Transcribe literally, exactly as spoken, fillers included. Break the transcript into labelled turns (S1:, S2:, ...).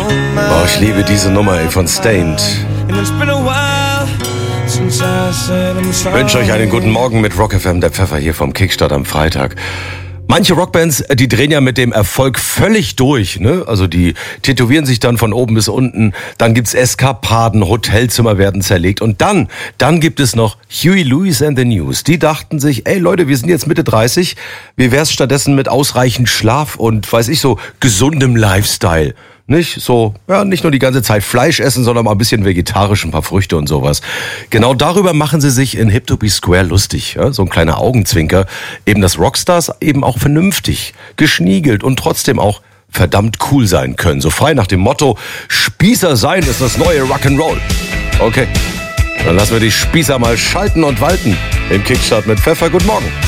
S1: Oh, ich liebe diese Nummer ey, von Stained. Ich wünsche euch einen guten Morgen mit Rock F M, der Pfeffer hier vom Kickstart am Freitag. Manche Rockbands, die drehen ja mit dem Erfolg völlig durch, ne? Also die tätowieren sich dann von oben bis unten, dann gibt's Eskapaden, Hotelzimmer werden zerlegt und dann, dann gibt es noch Huey Lewis and the News. Die dachten sich, ey Leute, wir sind jetzt Mitte dreißig, wie wär's stattdessen mit ausreichend Schlaf und, weiß ich so, gesundem Lifestyle? Nicht so, ja, nicht nur die ganze Zeit Fleisch essen, sondern mal ein bisschen vegetarisch, ein paar Früchte und sowas. Genau darüber machen sie sich in Hip to Be Square lustig. Ja? So ein kleiner Augenzwinker. Eben, dass Rockstars eben auch vernünftig, geschniegelt und trotzdem auch verdammt cool sein können. So frei nach dem Motto, Spießer sein ist das neue Rock'n'Roll. Okay, dann lassen wir die Spießer mal schalten und walten. Im Kickstart mit Pfeffer, guten Morgen.